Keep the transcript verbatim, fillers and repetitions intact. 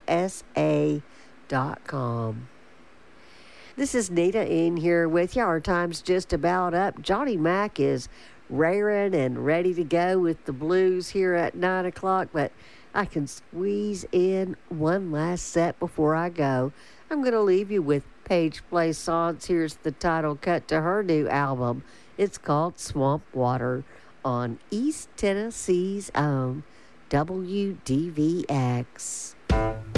S A dot com. This is Nita in here with you. Our time's just about up. Johnny Mac is raring and ready to go with the blues here at nine o'clock, but I can squeeze in one last set before I go. I'm going to leave you with Paige Plaisance. Here's the title cut to her new album. It's called Swamp Water on East Tennessee's own W D V X.